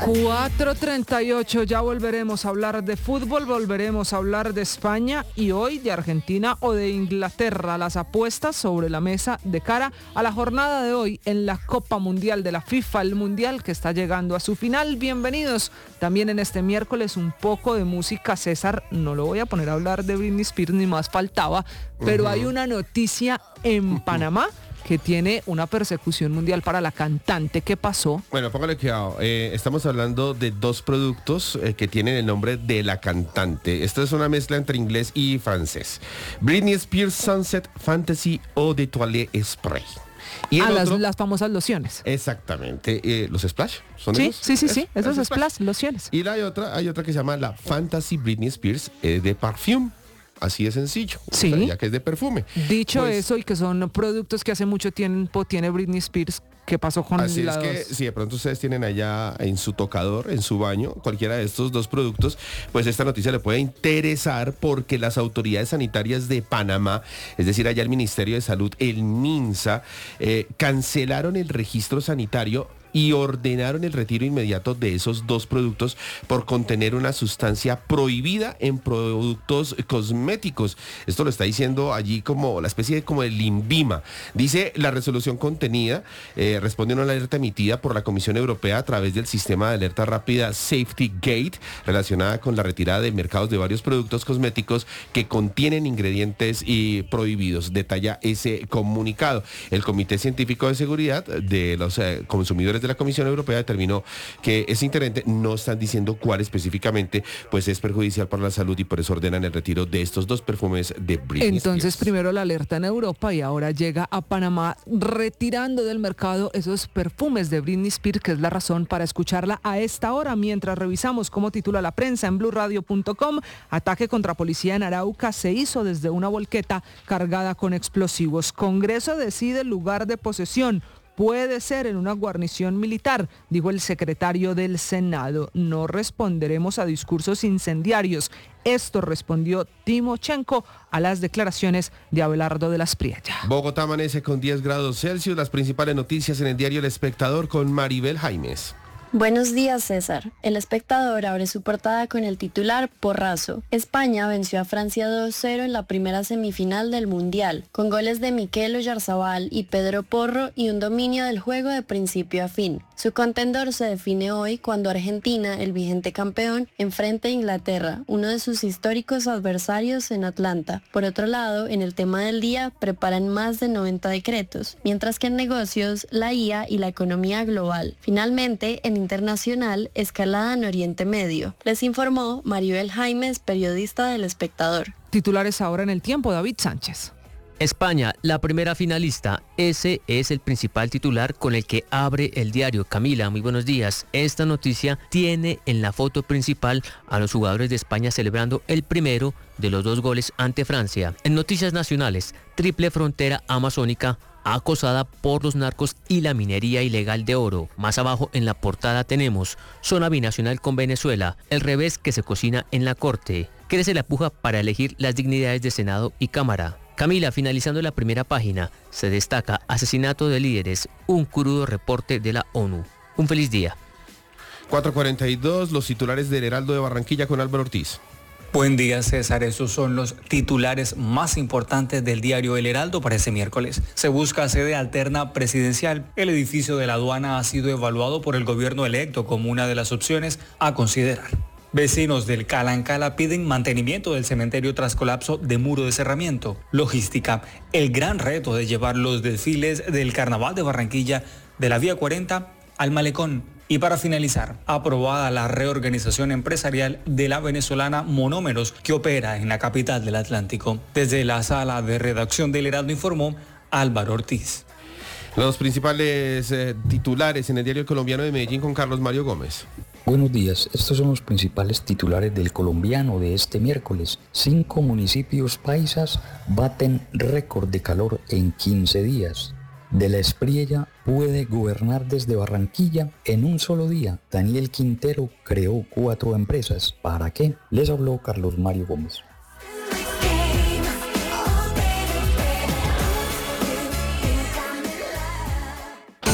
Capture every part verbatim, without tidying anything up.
cuatro treinta y ocho, ya volveremos a hablar de fútbol, volveremos a hablar de España y hoy de Argentina o de Inglaterra. Las apuestas sobre la mesa de cara a la jornada de hoy en la Copa Mundial de la FIFA, el Mundial que está llegando a su final. Bienvenidos. También en este miércoles un poco de música. César, no lo voy a poner a hablar de Britney Spears, ni más faltaba, pero uh-huh. hay una noticia en uh-huh. Panamá que tiene una persecución mundial para la cantante. ¿Qué pasó? Bueno, póngale cuidado. Eh, estamos hablando de dos productos eh, que tienen el nombre de la cantante. Esto es una mezcla entre inglés y francés. Britney Spears Sunset Fantasy Eau de Toilette Spray. Y ah, las, las famosas lociones. Exactamente. Eh, ¿Los Splash? ¿Son sí, esos? Sí, sí, sí. Es, esos es Splash, lociones. Y la hay otra, hay otra que se llama la Fantasy Britney Spears eh, de Parfum. Así de sencillo, sí. O sea, ya que es de perfume. Dicho pues, eso, y que son productos que hace mucho tiempo tiene Britney Spears, ¿qué pasó con así la es que dos? si de pronto ustedes tienen allá en su tocador, en su baño, cualquiera de estos dos productos, pues esta noticia le puede interesar porque las autoridades sanitarias de Panamá, es decir, allá el Ministerio de Salud, el MINSA, eh, cancelaron el registro sanitario y ordenaron el retiro inmediato de esos dos productos por contener una sustancia prohibida en productos cosméticos. Esto lo está diciendo allí como la especie de como el INVIMA. Dice la resolución contenida, eh, responde a una alerta emitida por la Comisión Europea a través del sistema de alerta rápida Safety Gate, relacionada con la retirada de mercados de varios productos cosméticos que contienen ingredientes y prohibidos. Detalla ese comunicado. El Comité Científico de Seguridad de los eh, Consumidores de la Comisión Europea determinó que ese interente, no están diciendo cuál específicamente, pues es perjudicial para la salud y por eso ordenan el retiro de estos dos perfumes de Britney Entonces Spears. Primero la alerta en Europa y ahora llega a Panamá retirando del mercado esos perfumes de Britney Spears, que es la razón para escucharla a esta hora mientras revisamos cómo titula la prensa en blue radio punto com. Ataque contra policía en Arauca se hizo desde una volqueta cargada con explosivos. Congreso decide lugar de posesión. Puede ser en una guarnición militar, dijo el secretario del Senado. No responderemos a discursos incendiarios. Esto respondió Timochenko a las declaraciones de Abelardo de las Priella. Bogotá amanece con diez grados Celsius. Las principales noticias en el diario El Espectador con Maribel Jaimes. Buenos días, César. El Espectador abre su portada con el titular Porrazo. España venció a Francia dos cero en la primera semifinal del Mundial, con goles de Mikel Oyarzabal y Pedro Porro y un dominio del juego de principio a fin. Su contendor se define hoy cuando Argentina, el vigente campeón, enfrenta a Inglaterra, uno de sus históricos adversarios en Atlanta. Por otro lado, en el tema del día, preparan más de noventa decretos, mientras que en negocios, la I A y la economía global. Finalmente, en internacional, escalada en Oriente Medio. Les informó Maribel Jaimes, periodista del Espectador. Titulares ahora en El Tiempo, David Sánchez. España, la primera finalista. Ese es el principal titular con el que abre el diario. Camila, muy buenos días. Esta noticia tiene en la foto principal a los jugadores de España celebrando el primero de los dos goles ante Francia. En noticias nacionales, triple frontera amazónica acosada por los narcos y la minería ilegal de oro. Más abajo en la portada tenemos zona binacional con Venezuela, el revés que se cocina en la corte. Crece la puja para elegir las dignidades de Senado y Cámara. Camila, finalizando la primera página, se destaca asesinato de líderes, un crudo reporte de la ONU. Un feliz día. cuatro cuarenta y dos, los titulares del Heraldo de Barranquilla con Álvaro Ortiz. Buen día, César. Esos son los titulares más importantes del diario El Heraldo para este miércoles. Se busca sede alterna presidencial. El edificio de la aduana ha sido evaluado por el gobierno electo como una de las opciones a considerar. Vecinos del Calancala piden mantenimiento del cementerio tras colapso de muro de cerramiento. Logística, el gran reto de llevar los desfiles del Carnaval de Barranquilla de la Vía cuarenta al Malecón. Y para finalizar, aprobada la reorganización empresarial de la venezolana Monómeros, que opera en la capital del Atlántico. Desde la sala de redacción del Heraldo informó Álvaro Ortiz. Los principales eh, titulares en el diario Colombiano de Medellín con Carlos Mario Gómez. Buenos días, estos son los principales titulares del Colombiano de este miércoles. Cinco municipios paisas baten récord de calor en quince días. De la Espriella puede gobernar desde Barranquilla en un solo día. Daniel Quintero creó cuatro empresas. ¿Para qué? Les habló Carlos Mario Gómez.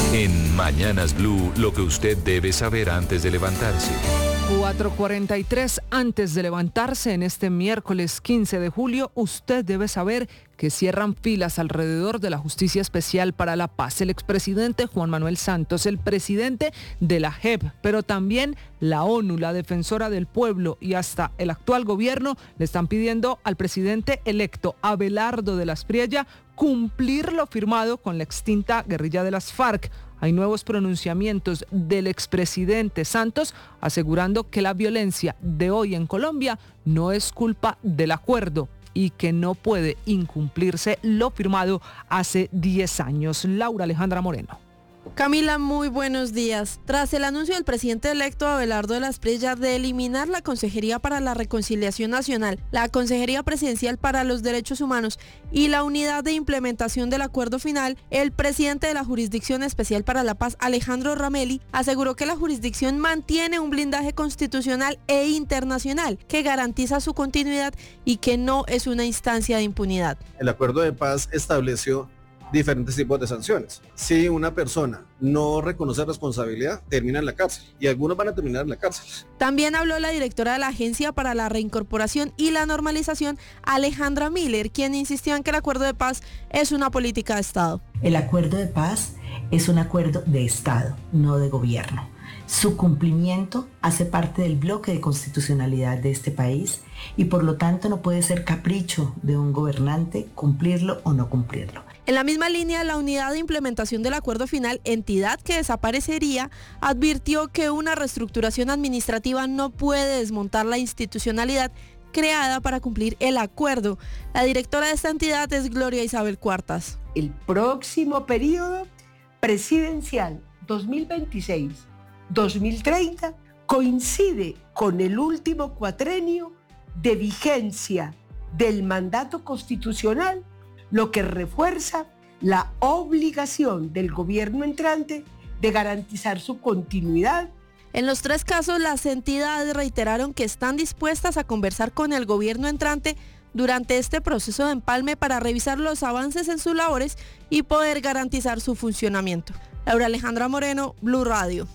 En Mañanas Blue, lo que usted debe saber antes de levantarse. cuatro cuarenta y tres, antes de levantarse en este miércoles quince de julio, usted debe saber que cierran filas alrededor de la Justicia Especial para la Paz. El expresidente Juan Manuel Santos, el presidente de la J E P, pero también la ONU, la Defensora del Pueblo y hasta el actual gobierno le están pidiendo al presidente electo Abelardo de la Espriella cumplir lo firmado con la extinta guerrilla de las FARC. Hay nuevos pronunciamientos del expresidente Santos asegurando que la violencia de hoy en Colombia no es culpa del acuerdo y que no puede incumplirse lo firmado hace diez años. Laura Alejandra Moreno. Camila, muy buenos días. Tras el anuncio del presidente electo Abelardo de la Espriella de eliminar la Consejería para la Reconciliación Nacional, la Consejería Presidencial para los Derechos Humanos y la Unidad de Implementación del Acuerdo Final, el presidente de la Jurisdicción Especial para la Paz, Alejandro Ramelli, aseguró que la jurisdicción mantiene un blindaje constitucional e internacional que garantiza su continuidad y que no es una instancia de impunidad. El Acuerdo de Paz estableció diferentes tipos de sanciones. Si una persona no reconoce responsabilidad, termina en la cárcel y algunos van a terminar en la cárcel. También habló la directora de la Agencia para la Reincorporación y la Normalización, Alejandra Miller, quien insistió en que el acuerdo de paz es una política de Estado. El acuerdo de paz es un acuerdo de Estado, no de gobierno. Su cumplimiento hace parte del bloque de constitucionalidad de este país y por lo tanto no puede ser capricho de un gobernante cumplirlo o no cumplirlo. En la misma línea, la Unidad de Implementación del Acuerdo Final, entidad que desaparecería, advirtió que una reestructuración administrativa no puede desmontar la institucionalidad creada para cumplir el acuerdo. La directora de esta entidad es Gloria Isabel Cuartas. El próximo periodo presidencial dos mil veintiséis dos mil treinta coincide con el último cuatrenio de vigencia del mandato constitucional, lo que refuerza la obligación del gobierno entrante de garantizar su continuidad. En los tres casos, las entidades reiteraron que están dispuestas a conversar con el gobierno entrante durante este proceso de empalme para revisar los avances en sus labores y poder garantizar su funcionamiento. Laura Alejandra Moreno, Blue Radio.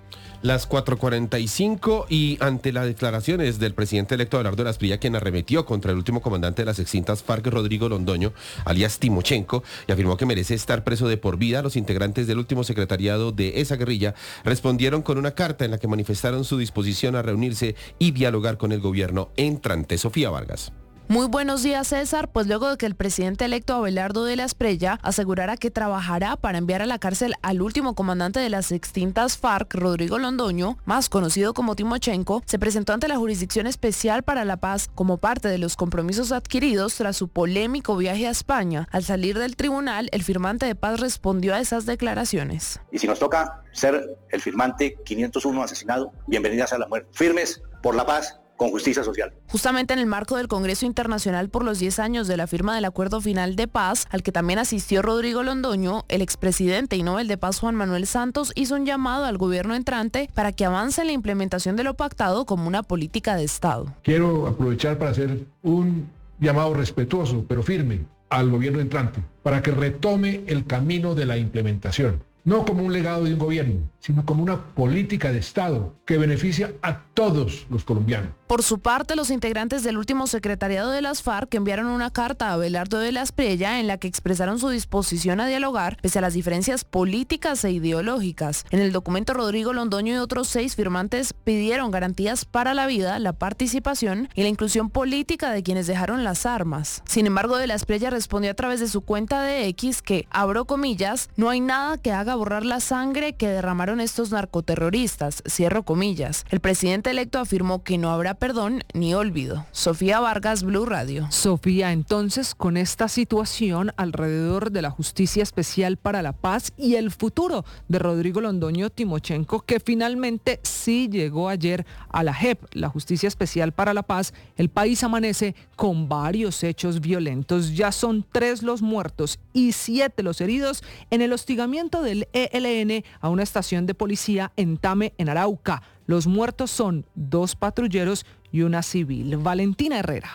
Las cuatro cuarenta y cinco y ante las declaraciones del presidente electo Abelardo de la Espriella, quien arremetió contra el último comandante de las extintas FARC, Rodrigo Londoño, alias Timochenko, y afirmó que merece estar preso de por vida, los integrantes del último secretariado de esa guerrilla respondieron con una carta en la que manifestaron su disposición a reunirse y dialogar con el gobierno entrante. Sofía Vargas. Muy buenos días, César. Pues luego de que el presidente electo Abelardo de la Espriella asegurara que trabajará para enviar a la cárcel al último comandante de las extintas FARC, Rodrigo Londoño, más conocido como Timochenko, se presentó ante la Jurisdicción Especial para la Paz como parte de los compromisos adquiridos tras su polémico viaje a España. Al salir del tribunal, el firmante de paz respondió a esas declaraciones. Y si nos toca ser el firmante quinientos uno asesinado, bienvenidas a la muerte. Firmes por la paz, con justicia social. Justamente en el marco del Congreso Internacional por los diez años de la firma del Acuerdo Final de Paz, al que también asistió Rodrigo Londoño, el expresidente y Nobel de Paz Juan Manuel Santos hizo un llamado al gobierno entrante para que avance en la implementación de lo pactado como una política de Estado. Quiero aprovechar para hacer un llamado respetuoso, pero firme, al gobierno entrante, para que retome el camino de la implementación. No como un legado de un gobierno, sino como una política de Estado que beneficia a todos los colombianos. Por su parte, los integrantes del último secretariado de las FARC enviaron una carta a Abelardo de la Espriella en la que expresaron su disposición a dialogar pese a las diferencias políticas e ideológicas. En el documento, Rodrigo Londoño y otros seis firmantes pidieron garantías para la vida, la participación y la inclusión política de quienes dejaron las armas. Sin embargo, de la Espriella respondió a través de su cuenta de X que, abro comillas, no hay nada que haga borrar la sangre que derramaron estos narcoterroristas, cierro comillas. El presidente electo afirmó que no habrá perdón ni olvido. Sofía Vargas, Blue Radio. Sofía, entonces, con esta situación alrededor de la Justicia Especial para la Paz y el futuro de Rodrigo Londoño Timochenko, que finalmente sí llegó ayer a la J E P, la Justicia Especial para la Paz, el país amanece con varios hechos violentos. Ya son tres los muertos y siete los heridos en el hostigamiento del E L N a una estación de policía en Tame, en Arauca. Los muertos son dos patrulleros y una civil. Valentina Herrera.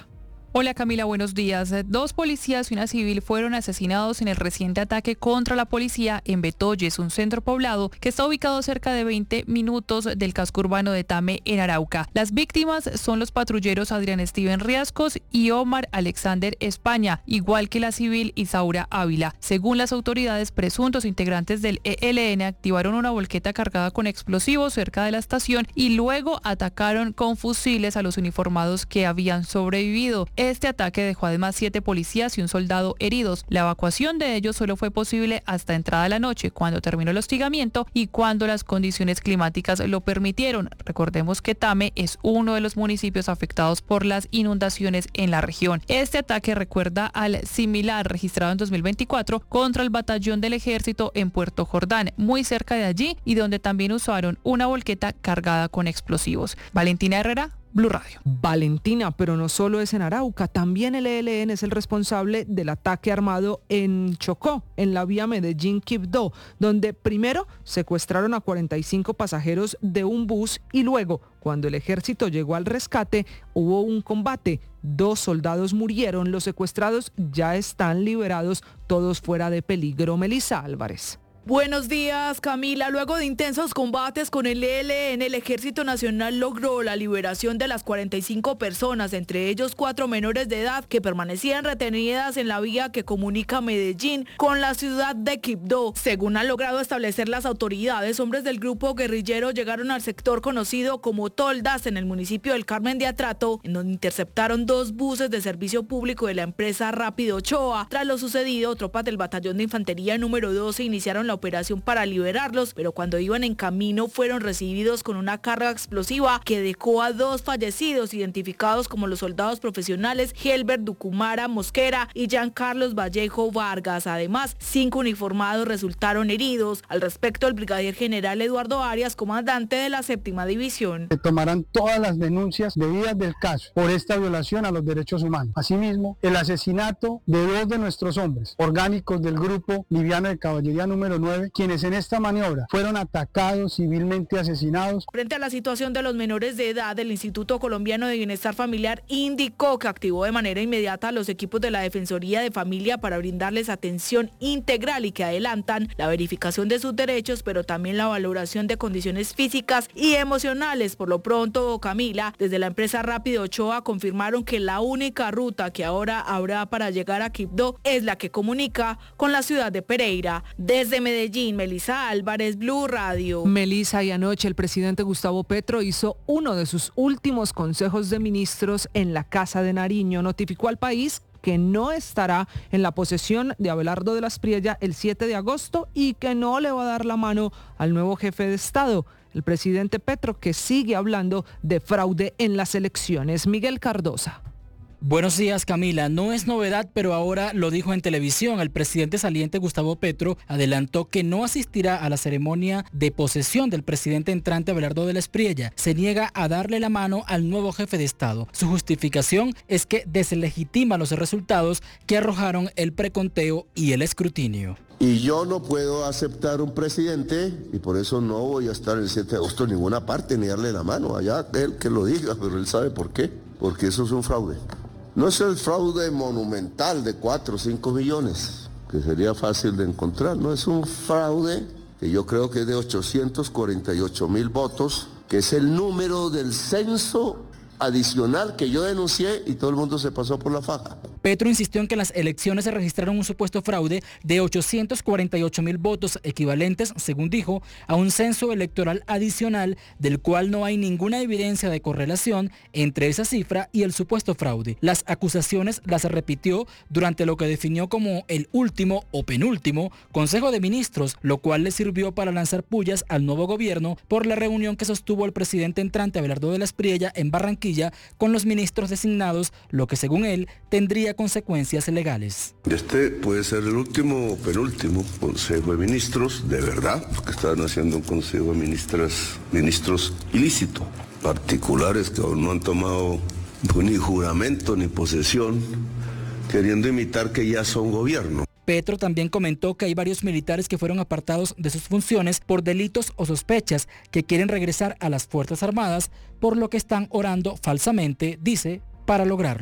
Hola Camila, buenos días. Dos policías y una civil fueron asesinados en el reciente ataque contra la policía en Betoyes, un centro poblado que está ubicado cerca de veinte minutos del casco urbano de Tame, en Arauca. Las víctimas son los patrulleros Adrián Steven Riascos y Omar Alexander España, igual que la civil Isaura Ávila. Según las autoridades, presuntos integrantes del E L N activaron una volqueta cargada con explosivos cerca de la estación y luego atacaron con fusiles a los uniformados que habían sobrevivido. Este ataque dejó además siete policías y un soldado heridos. La evacuación de ellos solo fue posible hasta entrada de la noche, cuando terminó el hostigamiento y cuando las condiciones climáticas lo permitieron. Recordemos que Tame es uno de los municipios afectados por las inundaciones en la región. Este ataque recuerda al similar registrado en dos mil veinticuatro contra el batallón del ejército en Puerto Jordán, muy cerca de allí, y donde también usaron una volqueta cargada con explosivos. Valentina Herrera, Blue Radio. Valentina, pero no solo es en Arauca, también el E L N es el responsable del ataque armado en Chocó, en la vía Medellín-Quibdó, donde primero secuestraron a cuarenta y cinco pasajeros de un bus y luego, cuando el ejército llegó al rescate, hubo un combate. Dos soldados murieron, los secuestrados ya están liberados, todos fuera de peligro. Melissa Álvarez. Buenos días, Camila. Luego de intensos combates con el E L N, el Ejército Nacional logró la liberación de las cuarenta y cinco personas, entre ellos cuatro menores de edad que permanecían retenidas en la vía que comunica Medellín con la ciudad de Quibdó. Según han logrado establecer las autoridades, hombres del grupo guerrillero llegaron al sector conocido como Toldas, en el municipio del Carmen de Atrato, en donde interceptaron dos buses de servicio público de la empresa Rápido Ochoa. Tras lo sucedido, tropas del batallón de infantería número doce iniciaron la operación para liberarlos, pero cuando iban en camino fueron recibidos con una carga explosiva que dejó a dos fallecidos, identificados como los soldados profesionales Helbert Ducumara Mosquera y Jean Carlos Vallejo Vargas. Además, cinco uniformados resultaron heridos. Al respecto, el brigadier general Eduardo Arias, comandante de la séptima división. Se tomarán todas las denuncias debidas del caso por esta violación a los derechos humanos. Asimismo, el asesinato de dos de nuestros hombres orgánicos del grupo liviano de caballería número nueve, quienes en esta maniobra fueron atacados, civilmente asesinados. Frente a la situación de los menores de edad, el Instituto Colombiano de Bienestar Familiar indicó que activó de manera inmediata a los equipos de la Defensoría de Familia para brindarles atención integral y que adelantan la verificación de sus derechos, pero también la valoración de condiciones físicas y emocionales. Por lo pronto, Camila, desde la empresa Rápido Ochoa confirmaron que la única ruta que ahora habrá para llegar a Quibdó es la que comunica con la ciudad de Pereira. Desde Medellín, Melissa Álvarez, Blue Radio. Melissa, y anoche el presidente Gustavo Petro hizo uno de sus últimos consejos de ministros en la Casa de Nariño. Notificó al país que no estará en la posesión de Abelardo de la Espriella el siete de agosto y que no le va a dar la mano al nuevo jefe de Estado, el presidente Petro, que sigue hablando de fraude en las elecciones. Miguel Cardosa. Buenos días, Camila. No es novedad, pero ahora lo dijo en televisión. El presidente saliente Gustavo Petro adelantó que no asistirá a la ceremonia de posesión del presidente entrante Abelardo de la Espriella. Se niega a darle la mano al nuevo jefe de Estado. Su justificación es que deslegitima los resultados que arrojaron el preconteo y el escrutinio. Y yo no puedo aceptar un presidente, y por eso no voy a estar el siete de agosto en ninguna parte ni darle la mano. Allá él que lo diga, pero él sabe por qué. Porque eso es un fraude. No es el fraude monumental de cuatro o cinco millones, que sería fácil de encontrar. No, es un fraude que yo creo que es de ochocientos cuarenta y ocho mil votos, que es el número del censo adicional que yo denuncié y todo el mundo se pasó por la faja. Petro insistió en que en las elecciones se registraron un supuesto fraude de ochocientos cuarenta y ocho mil votos equivalentes, según dijo, a un censo electoral adicional del cual no hay ninguna evidencia de correlación entre esa cifra y el supuesto fraude. Las acusaciones las repitió durante lo que definió como el último o penúltimo Consejo de Ministros, lo cual le sirvió para lanzar pullas al nuevo gobierno por la reunión que sostuvo el presidente entrante Abelardo de la Espriella en Barranquilla con los ministros designados, lo que según él tendría consecuencias legales. Este puede ser el último o penúltimo Consejo de Ministros, de verdad, porque estaban haciendo un Consejo de Ministras, ministros ilícito, particulares que aún no han tomado ni juramento ni posesión, queriendo imitar que ya son gobierno. Petro también comentó que hay varios militares que fueron apartados de sus funciones por delitos o sospechas que quieren regresar a las Fuerzas Armadas, por lo que están orando falsamente, dice, para lograrlo.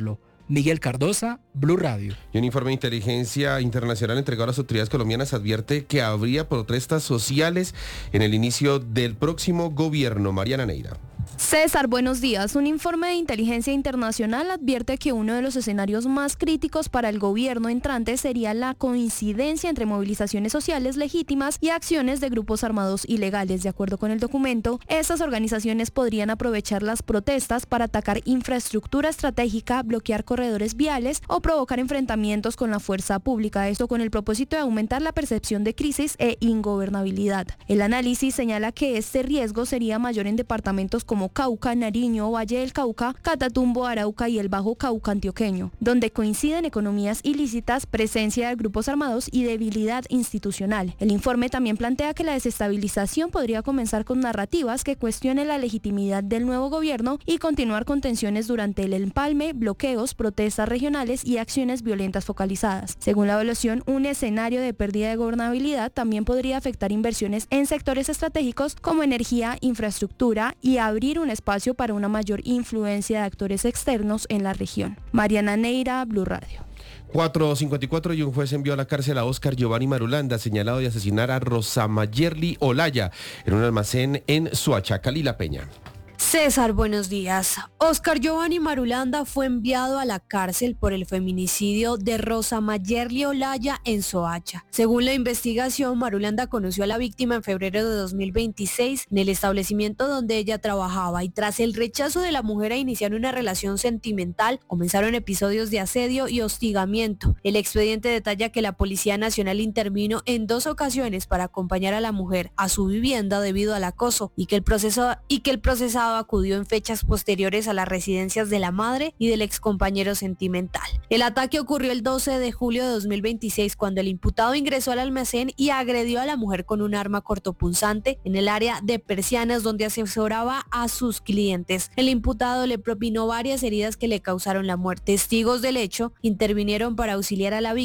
Miguel Cardosa, Blue Radio. Y un informe de inteligencia internacional entregado a las autoridades colombianas advierte que habría protestas sociales en el inicio del próximo gobierno. Mariana Neira. César, buenos días. Un informe de inteligencia internacional advierte que uno de los escenarios más críticos para el gobierno entrante sería la coincidencia entre movilizaciones sociales legítimas y acciones de grupos armados ilegales. De acuerdo con el documento, estas organizaciones podrían aprovechar las protestas para atacar infraestructura estratégica, bloquear corredores viales o provocar enfrentamientos con la fuerza pública. Esto con el propósito de aumentar la percepción de crisis e ingobernabilidad. El análisis señala que este riesgo sería mayor en departamentos como Cauca, Nariño, Valle del Cauca, Catatumbo, Arauca y el Bajo Cauca antioqueño, donde coinciden economías ilícitas, presencia de grupos armados y debilidad institucional. El informe también plantea que la desestabilización podría comenzar con narrativas que cuestionen la legitimidad del nuevo gobierno y continuar con tensiones durante el empalme, bloqueos, protestas regionales y acciones violentas focalizadas. Según la evaluación, un escenario de pérdida de gobernabilidad también podría afectar inversiones en sectores estratégicos como energía, infraestructura y abrir un espacio para una mayor influencia de actores externos en la región. Mariana Neira, Blue Radio. cuatro cincuenta y cuatro y un juez envió a la cárcel a Oscar Giovanni Marulanda, señalado de asesinar a Rosa Mayerly Olaya en un almacén en Soacha, Calila Peña. César, buenos días. Oscar Giovanni Marulanda fue enviado a la cárcel por el feminicidio de Rosa Mayerly Olaya en Soacha. Según la investigación, Marulanda conoció a la víctima en febrero de dos mil veintiséis en el establecimiento donde ella trabajaba y tras el rechazo de la mujer a iniciar una relación sentimental, comenzaron episodios de asedio y hostigamiento. El expediente detalla que la Policía Nacional intervino en dos ocasiones para acompañar a la mujer a su vivienda debido al acoso y que el proceso y que el procesado acudió en fechas posteriores a las residencias de la madre y del excompañero sentimental. El ataque ocurrió el doce de julio de dos mil veintiséis cuando el imputado ingresó al almacén y agredió a la mujer con un arma cortopunzante en el área de persianas donde asesoraba a sus clientes. El imputado le propinó varias heridas que le causaron la muerte. Testigos del hecho intervinieron para auxiliar a la víctima